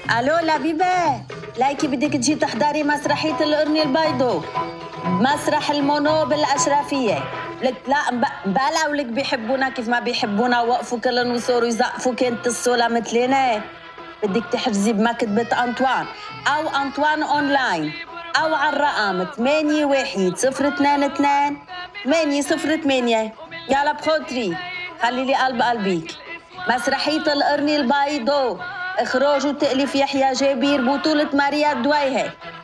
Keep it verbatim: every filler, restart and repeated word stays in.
الو لبيبه، لايكي بدك تجي تحضري مسرحية القرن البيضو مسرح المونو بالأشرفية. لك لا بلا ولك بيحبونا كيف ما بيحبونا، وقفوا كلن وصوروا يزقفوا كنت الصولة مثلنا. بدك تحجزي بمكتبة أنطوان أو أنطوان أونلاين أو على الرقم ثمانية واحد صفر اثنين اثنين ثمانية صفر ثمانية. يلا بخاطري خلي لي قلب قلبيك. مسرحية القرن البيضو، إخراج وتأليف يحيى جابير، بطولة ماريا الدويهة.